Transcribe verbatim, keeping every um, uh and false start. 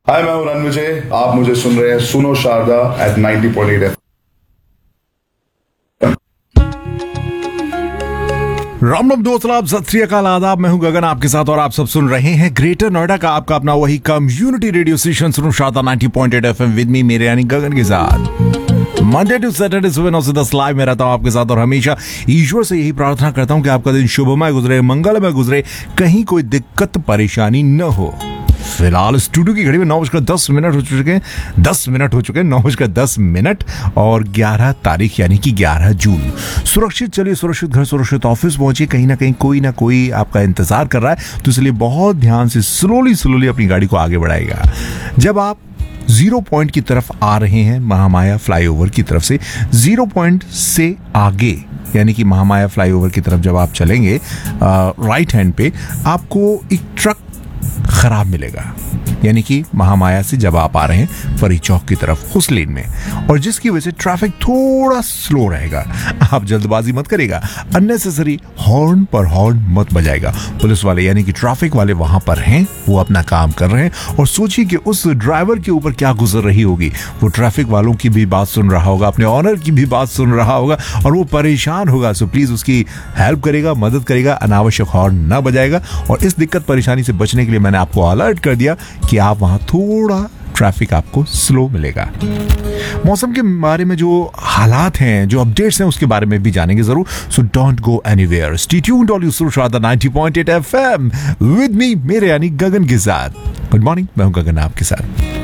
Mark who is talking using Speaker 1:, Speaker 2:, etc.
Speaker 1: हाय, मैं हूं रणविजय। आप मुझे सुन रहे हैं सुनो Sharda eight ninety point eight F.
Speaker 2: Ram Ram दोस्त, आप सत श्री अकाल, आदाब। मैं हूं गगन आपके साथ और आप सब सुन रहे हैं ग्रेटर नोएडा का आपका अपना वही कम्युनिटी रेडियो स्टेशन सुनो Sharda ninety point eight F am with me, मेरे यानी गगन के साथ। मंडे टू सैटरडे सुबह नौ से दस लाइव में रहता हूं आपके साथ और हमेशा ईश्वर से यही प्रार्थना करता हूं कि आपका दिन शुभमय गुजरे, मंगलमय गुजरे, कहीं कोई दिक्कत परेशानी न हो। फिलहाल स्टूडियो की घड़ी में नौ बजकर दस मिनट हो चुके हैं दस मिनट हो चुके हैं नौ बजकर दस मिनट और ग्यारह तारीख यानी कि ग्यारह जून। सुरक्षित चलिए, सुरक्षित घर, सुरक्षित ऑफिस पहुंचिए। कहीं ना कहीं कोई ना कोई आपका इंतजार कर रहा है, तो इसलिए बहुत ध्यान से स्लोली स्लोली अपनी गाड़ी को आगे बढ़ाएगा। जब आप जीरो पॉइंट की तरफ आ रहे हैं, महामाया फ्लाईओवर की तरफ से, जीरो पॉइंट से आगे यानी कि महामाया फ्लाईओवर की तरफ जब आप चलेंगे, राइट हैंड पे आपको एक ट्रक खराब मिलेगा। यानी कि महामाया से जब आप आ रहे हैं फरी चौक की तरफ उस लेन में, और जिसकी वजह से ट्रैफिक थोड़ा स्लो रहेगा। आप जल्दबाजी मत करेगा, अननेसेसरी हॉर्न पर हॉर्न मत बजाएगा। पुलिस वाले यानी कि ट्रैफिक वाले वहां पर हैं, वो अपना काम कर रहे हैं। और सोचिए कि उस ड्राइवर के ऊपर क्या गुजर रही होगी। वो ट्रैफिक वालों की भी बात सुन रहा होगा, अपने ऑनर की भी बात सुन रहा होगा और वो परेशान होगा। सो प्लीज उसकी हेल्प करेगा, मदद करेगा, अनावश्यक हॉर्न न बजाएगा। और इस दिक्कत परेशानी से बचने के लिए मैंने आपको अलर्ट कर दिया कि आप वहां थोड़ा ट्रैफिक आपको स्लो मिलेगा। मौसम के बारे में जो हालात हैं, जो अपडेट्स हैं, उसके बारे में भी जानेंगे जरूर। So don't go anywhere, stay tuned on सुनो Sharda ninety point eight F am with me, मेरे यानी गगन के साथ। गुड मॉर्निंग, मैं हूं गगन आपके साथ।